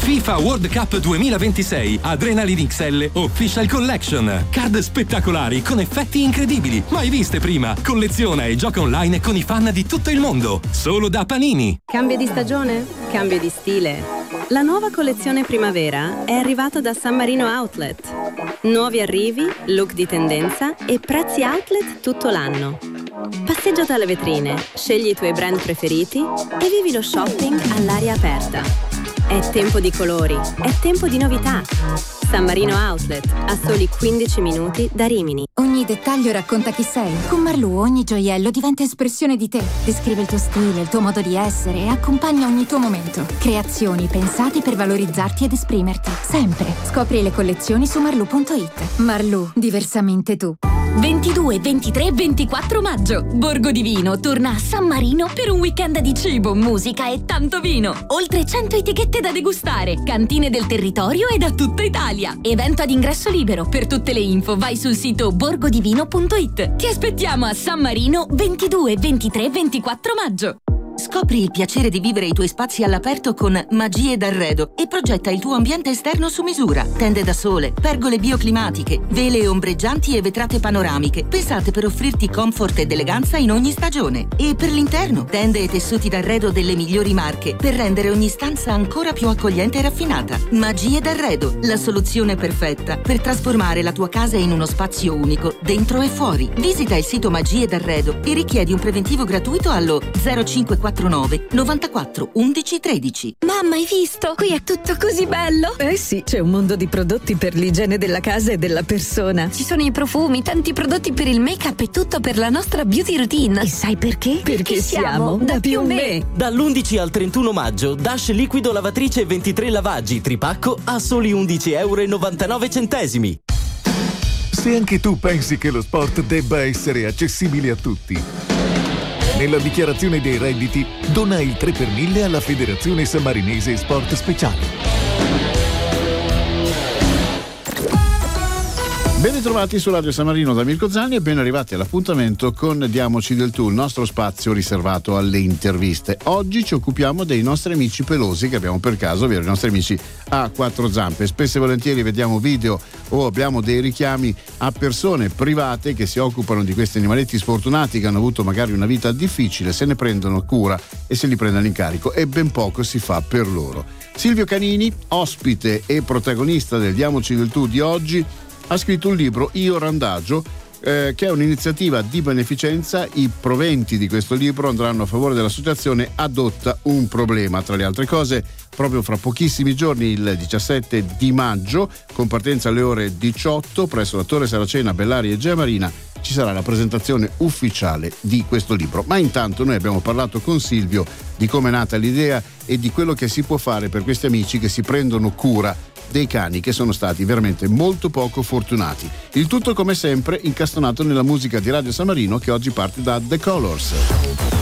FIFA World Cup 2026 Adrenaline XL Official Collection. Card spettacolari con effetti incredibili, mai viste prima. Colleziona e gioca online con i fan di tutto il mondo. Solo da Panini. Cambio di stagione? Cambio di stile? La nuova collezione primavera è arrivata da San Marino Outlet. Nuovi arrivi, look di tendenza e prezzi outlet tutto l'anno. Passeggia dalle vetrine, scegli i tuoi brand preferiti e vivi lo shopping all'aria aperta. È tempo di colori, è tempo di novità. San Marino Outlet, a soli 15 minuti da Rimini. Ogni dettaglio racconta chi sei. Con Marlù ogni gioiello diventa espressione di te. Descrive il tuo stile, il tuo modo di essere e accompagna ogni tuo momento. Creazioni pensate per valorizzarti ed esprimerti. Sempre. Scopri le collezioni su marlù.it. Marlù, diversamente tu. 22, 23 e 24 maggio. Borgo di Vino torna a San Marino per un weekend di cibo, musica e tanto vino. Oltre 100 etichette da degustare, cantine del territorio e da tutta Italia. Evento ad ingresso libero. Per tutte le info vai sul sito borgodivino.it. Ti aspettiamo a San Marino 22, 23 e 24 maggio. Scopri il piacere di vivere i tuoi spazi all'aperto con Magie d'Arredo e progetta il tuo ambiente esterno su misura. Tende da sole, pergole bioclimatiche, vele ombreggianti e vetrate panoramiche, pensate per offrirti comfort ed eleganza in ogni stagione. E per l'interno, tende e tessuti d'arredo delle migliori marche per rendere ogni stanza ancora più accogliente e raffinata. Magie d'Arredo, la soluzione perfetta per trasformare la tua casa in uno spazio unico, dentro e fuori. Visita il sito Magie d'Arredo e richiedi un preventivo gratuito allo 0549 94 11 13. Mamma, hai visto? Qui è tutto così bello. Eh sì, c'è un mondo di prodotti per l'igiene della casa e della persona. Ci sono i profumi, tanti prodotti per il make-up e tutto per la nostra beauty routine. E sai perché? Perché siamo da più me. Dall'11 al 31 maggio, Dash liquido lavatrice 23 lavaggi tripacco a soli €11,99. Se anche tu pensi che lo sport debba essere accessibile a tutti, nella dichiarazione dei redditi dona il 3 per 1000 alla Federazione Sammarinese Sport Speciale. Ben ritrovati su Radio San Marino da Mirko Zanni e ben arrivati all'appuntamento con Diamoci del tu, il nostro spazio riservato alle interviste. Oggi ci occupiamo dei nostri amici pelosi che abbiamo per caso, ovvero i nostri amici a quattro zampe. Spesso e volentieri vediamo video o abbiamo dei richiami a persone private che si occupano di questi animaletti sfortunati che hanno avuto magari una vita difficile, se ne prendono cura e se li prendono in carico e ben poco si fa per loro. Silvio Canini, ospite e protagonista del Diamoci del tu di oggi, ha scritto un libro, Io Randagio, che è un'iniziativa di beneficenza. I proventi di questo libro andranno a favore dell'associazione Adotta un Problema. Tra le altre cose, proprio fra pochissimi giorni, il 17 di maggio, con partenza alle ore 18, presso la Torre Saracena, Bellari e Gea Marina, ci sarà la presentazione ufficiale di questo libro. Ma intanto noi abbiamo parlato con Silvio di come è nata l'idea e di quello che si può fare per questi amici che si prendono cura dei cani che sono stati veramente molto poco fortunati. Il tutto come sempre incastonato nella musica di Radio San Marino che oggi parte da The Colors.